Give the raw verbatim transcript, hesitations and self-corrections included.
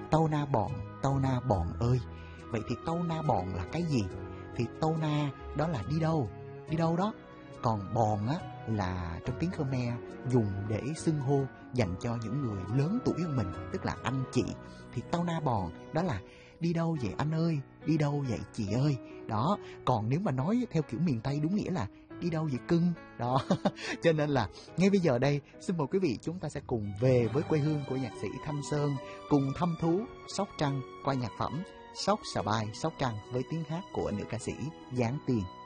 Tâu na bọn, tâu na bọn ơi. Vậy thì tâu na bọn là cái gì? Thì tâu na đó là đi đâu, đi đâu đó. Còn bọn á là trong tiếng Khmer dùng để xưng hô dành cho những người lớn tuổi hơn mình, tức là anh chị. Thì tâu na bọn đó là đi đâu vậy anh ơi, đi đâu vậy chị ơi. Đó, còn nếu mà nói theo kiểu miền Tây đúng nghĩa là đi đâu vậy cưng. Đó, cho nên là ngay bây giờ đây xin mời quý vị chúng ta sẽ cùng về với quê hương của nhạc sĩ Thanh Sơn, cùng thăm thú Sóc Trăng qua nhạc phẩm Sóc Sà Bai Sóc Trăng với tiếng hát của nữ ca sĩ Giáng Tiền.